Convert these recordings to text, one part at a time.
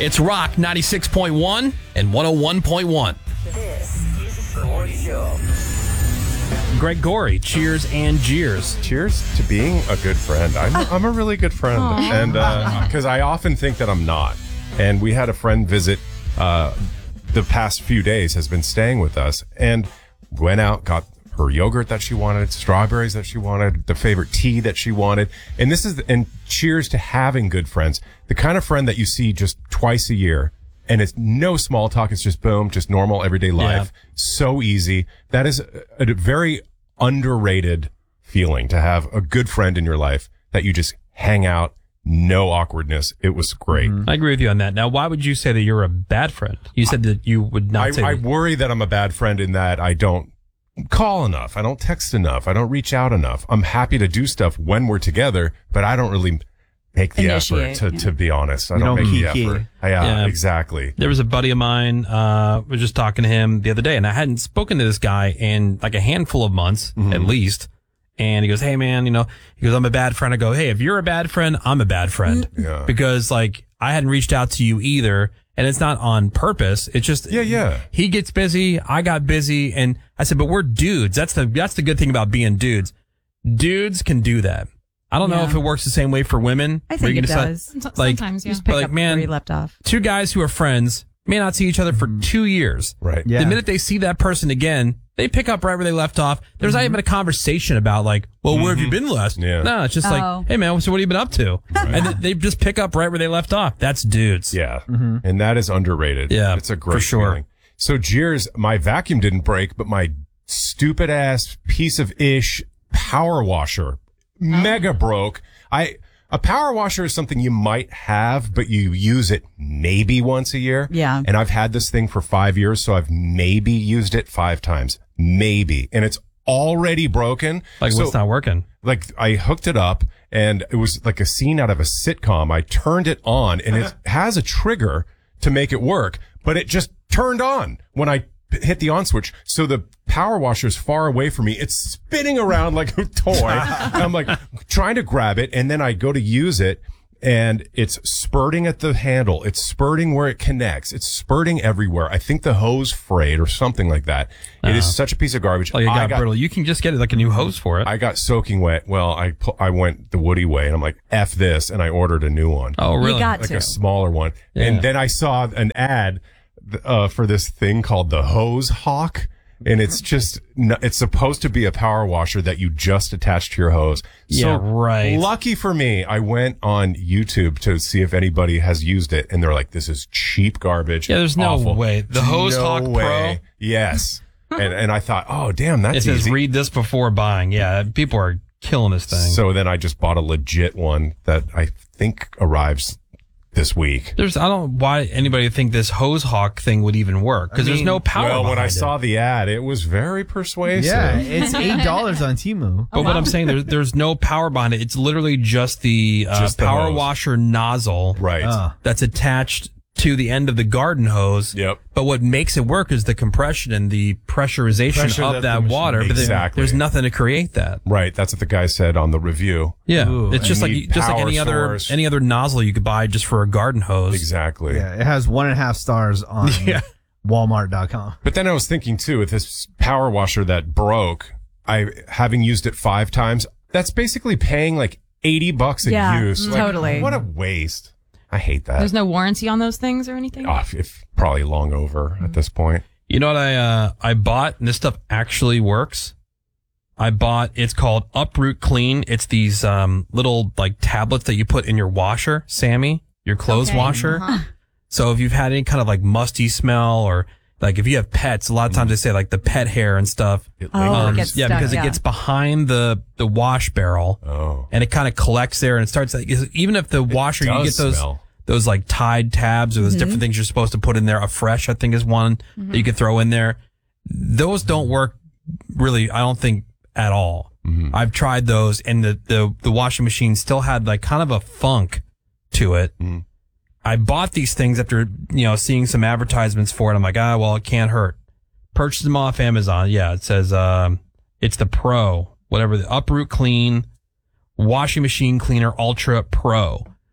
It's Rock 96.1 and 101.1. This is the Gordy Show. Greg Gorey, cheers and jeers. Cheers to being a good friend. I'm a really good friend. And because I often think that I'm not. And we had a friend visit the past few days, has been staying with us, and went out, got her yogurt that she wanted, strawberries that she wanted, the favorite tea that she wanted. And and cheers to having good friends. The kind of friend that you see just twice a year, and it's no small talk. It's just boom, just normal everyday life. Yeah. So easy. That is a very underrated feeling, to have a good friend in your life that you just hang out. No awkwardness. It was great. I agree with you on that. Now, why would you say that you're a bad friend? You said that you would not say I worry that I'm a bad friend in that I don't call enough. I don't text enough. I don't reach out enough. I'm happy to do stuff when we're together, but I don't really make the effort, to be honest. I don't make the effort. Yeah, exactly. There was a buddy of mine, was just talking to him the other day, and I hadn't spoken to this guy in like a handful of months, at least. And he goes, hey man, he goes, I'm a bad friend. I go, hey, if you're a bad friend, I'm a bad friend. Yeah. Because like, I hadn't reached out to you either. And it's not on purpose. It's just, he gets busy. I got busy. And I said, but we're dudes. That's the good thing about being dudes. Dudes can do that. I don't know if it works the same way for women. I think it does. Sometimes, yeah. Just pick like, up man, where you left off. Two guys who are friends may not see each other for 2 years. Right. Yeah. The minute they see that person again, they pick up right where they left off. There's not even a conversation about like, well, where have you been last? Yeah. No, it's just like, hey man, so what have you been up to? And they just pick up right where they left off. That's dudes. Yeah. And that is underrated. Yeah. It's a great for sure. feeling. So jeers, my vacuum didn't break, but my stupid ass piece of ish power washer mega broke. A power washer is something you might have, but you use it maybe once a year. Yeah. And I've had this thing for 5 years, so I've maybe used it 5 times. Maybe. And it's already broken. Like, what's not working? Like, I hooked it up, and it was like a scene out of a sitcom. I turned it on, and it has a trigger to make it work, but it just turned on when I hit the on switch. So the power washer is far away from me. It's spinning around like a toy. And I'm like trying to grab it, and then I go to use it, and it's spurting at the handle. It's spurting where it connects. It's spurting everywhere. I think the hose frayed or something like that. It is such a piece of garbage. Like, it got brittle. You can just get it like a new hose for it. I got soaking wet. Well, I went the Woody way, and I'm like, F this, and I ordered a new one. Oh, really? You got like to. a smaller one. Yeah. And then I saw an ad for this thing called the Hose Hawk. And it's just, it's supposed to be a power washer that you just attach to your hose. Yeah, so right. Lucky for me, I went on YouTube to see if anybody has used it. And they're like, this is cheap garbage. Yeah, there's no way. The Hose Hawk Pro? Yes. And I thought, oh, damn, that's easy. It says read this before buying. Yeah, people are killing this thing. So then I just bought a legit one that I think arrives this week. I don't know why anybody would think this Hose Hawk thing would even work, because there's no power. Well, when I saw it. the ad, it was very persuasive. Yeah, it's $8 on Temu. But what I'm saying, there's no power behind it. It's literally just the power washer nozzle, right? That's attached to the end of the garden hose. Yep. But what makes it work is the compression and the pressurization of that water. Exactly. But there's nothing to create that. Right. That's what the guy said on the review. Yeah. Ooh, it's just like any other nozzle you could buy just for a garden hose. Exactly. Yeah, it has 1.5 stars on Walmart.com. But then I was thinking too, with this power washer that broke, having used it 5 times, that's basically paying like $80 a use. Like, totally. What a waste. I hate that. There's no warranty on those things or anything? If probably long over at this point. You know what I bought, and this stuff actually works? It's called Uproot Clean. It's these little like tablets that you put in your washer, Sammy, your clothes washer. So if you've had any kind of like musty smell, or like if you have pets, a lot of times they say like the pet hair and stuff. It gets stuck, because it gets behind the wash barrel, and it kind of collects there, and it starts like, even if the washer, you get those like Tide tabs or those different things you're supposed to put in there. A Fresh, I think, is one that you could throw in there. Those don't work really, I don't think, at all. I've tried those, and the washing machine still had like kind of a funk to it. I bought these things after, seeing some advertisements for it. I'm like, well, it can't hurt. Purchased them off Amazon. Yeah, it says, it's the Pro, whatever, the Uproot Clean Washing Machine Cleaner Ultra Pro. It's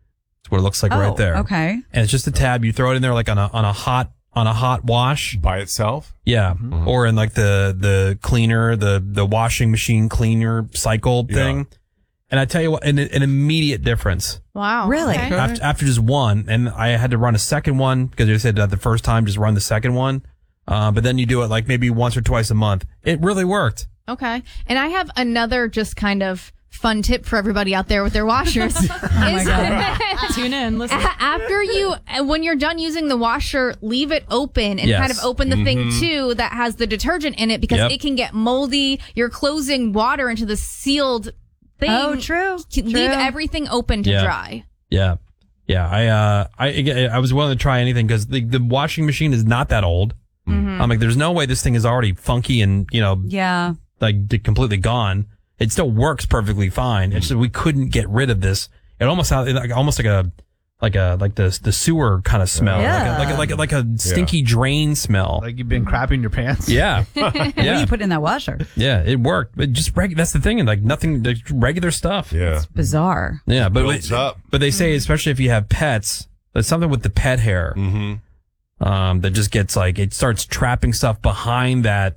That's what it looks like right there. Okay. And it's just a tab. You throw it in there like on a hot wash by itself. Yeah. Mm-hmm. Or in like the cleaner, the washing machine cleaner cycle thing. Yeah. And I tell you what, an immediate difference. Wow. Really? Okay. After just one. And I had to run a second one because they said the first time, just run the second one. But then you do it like maybe once or twice a month. It really worked. Okay. And I have another just kind of fun tip for everybody out there with their washers. Oh my God. Tune in. Listen. When you're done using the washer, leave it open and kind of open the thing too that has the detergent in it because it can get moldy. You're closing water into the sealed thing. Oh, true. Leave everything open to dry. Yeah. Yeah. I was willing to try anything because the washing machine is not that old. Mm-hmm. I'm like, there's no way this thing is already funky and, like completely gone. It still works perfectly fine. It's just we couldn't get rid of this. It almost like the sewer kind of smell, like a stinky drain smell. Like you've been crapping your pants. Yeah, What do you put in that washer? Yeah, it worked. But just that's the thing, and like nothing, like regular stuff. Yeah, it's bizarre. Yeah, but they say especially if you have pets, there's something with the pet hair that just gets like it starts trapping stuff behind that.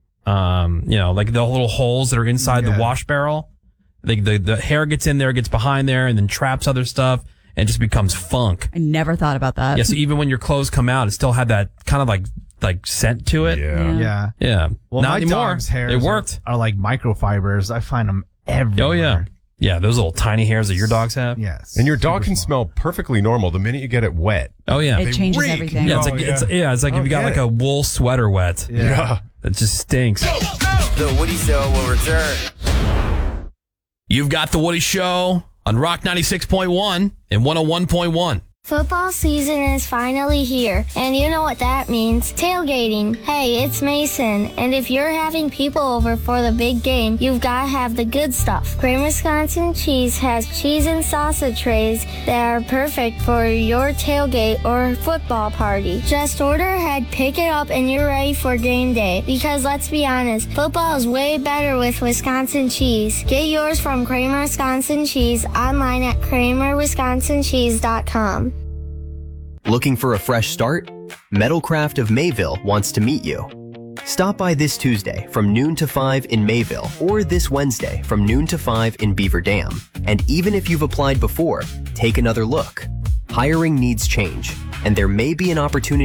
Like the little holes that are inside the wash barrel. The hair gets in there, gets behind there, and then traps other stuff, and just becomes funk. I never thought about that. Yeah, so even when your clothes come out, it still had that kind of like scent to it. Yeah. Well, not my anymore. dog's hairs It worked. Are like microfibers. I find them everywhere. Oh yeah. Yeah, those little tiny hairs that your dogs have. Yes. And your dog can smell perfectly normal the minute you get it wet. Oh yeah. It changes everything. Yeah, it's like if you got like a wool sweater wet. Yeah. It just stinks. The Woody Show will return. You've got The Woody Show on Rock 96.1 and 101.1. Football season is finally here, and you know what that means. Tailgating. Hey, it's Mason, and if you're having people over for the big game, you've got to have the good stuff. Kramer Wisconsin Cheese has cheese and salsa trays that are perfect for your tailgate or football party. Just order ahead, pick it up, and you're ready for game day. Because let's be honest, football is way better with Wisconsin cheese. Get yours from Kramer Wisconsin Cheese online at kramerwisconsincheese.com. Looking for a fresh start? Metalcraft of Mayville wants to meet you. Stop by this Tuesday from noon to 5 in Mayville or this Wednesday from noon to 5 in Beaver Dam. And even if you've applied before, take another look. Hiring needs change, and there may be an opportunity